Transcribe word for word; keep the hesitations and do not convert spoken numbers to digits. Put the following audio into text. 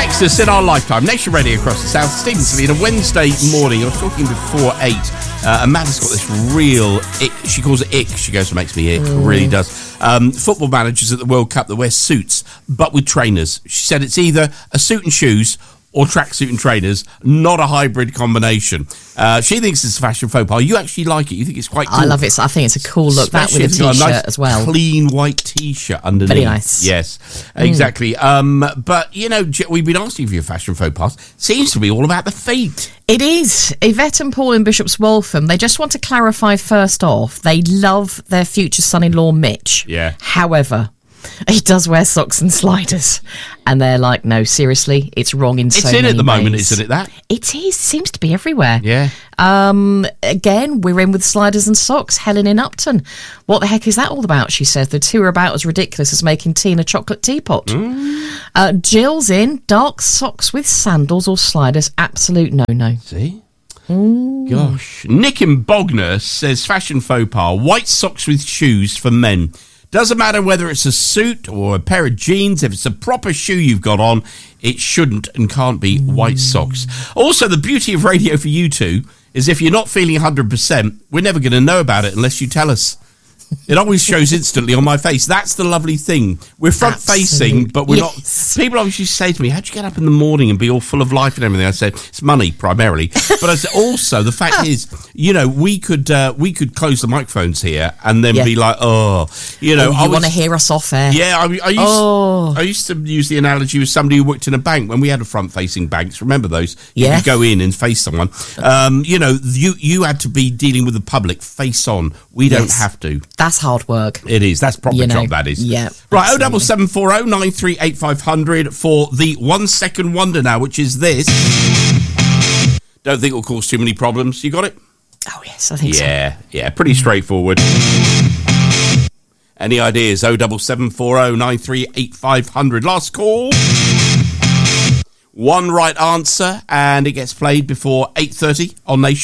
text us in our lifetime. Nation Radio across the South. Stephen Selena, Wednesday morning. I was talking before eight. Uh, Amanda's got this real ick. She calls it ick. She goes, it makes me ick. Mm. It really does. Um, football managers at the World Cup that wear suits, but with trainers. She said it's either a suit and shoes or tracksuit and trainers, not a hybrid combination. Uh, she thinks it's a fashion faux pas. You actually like it. You think it's quite cool. I love it. I think it's a cool look. Especially that with a T-shirt a nice as well. Clean white T-shirt underneath. Very nice. Yes, mm. exactly. Um, but, you know, we've been asking for your fashion faux pas. Seems to be all about the feet. It is. Yvette and Paul in Bishop's Waltham, they just want to clarify first off, they love their future son-in-law, Mitch. Yeah. However, he does wear socks and sliders. And they're like, no, seriously, it's wrong in so many ways. It's in at the moment, isn't it, that? It is. Seems to be everywhere. Yeah. Um, again, we're in with sliders and socks. Helen in Upton. What the heck is that all about, she says. The two are about as ridiculous as making tea in a chocolate teapot. Mm. Uh, Jill's in. Dark socks with sandals or sliders. Absolute no-no. See? Mm. Gosh. Nick in Bognor says, fashion faux pas. White socks with shoes for men. Doesn't matter whether it's a suit or a pair of jeans. If it's a proper shoe you've got on, it shouldn't and can't be white socks. Also, the beauty of radio for you two is if you're not feeling one hundred percent, we're never going to know about it unless you tell us. It always shows instantly on my face. That's the lovely thing. We're front-facing, but we're yes. not... People obviously say to me, how'd you get up in the morning and be all full of life and everything? I said, it's money, primarily. But I said, also, the fact is, you know, we could uh, we could close the microphones here and then yeah. be like, oh, you know... Oh, you want to hear us off air? Yeah, I, I, used, oh. I used to use the analogy with somebody who worked in a bank when we had a front-facing banks. Remember those? You yeah. could go in and face someone. Um, you know, you, you had to be dealing with the public face on. We don't yes. have to. That's hard work. It is. That's proper you know, job, that is. Yeah. Right, oh double seven four oh nine three eight five hundred for the one second wonder now, which is this. Don't think it'll cause too many problems. You got it? Oh, yes, I think yeah, so. Yeah, yeah, pretty straightforward. Any ideas? oh double seven four oh nine three eight five hundred. Last call. One right answer, and it gets played before eight thirty on Nation.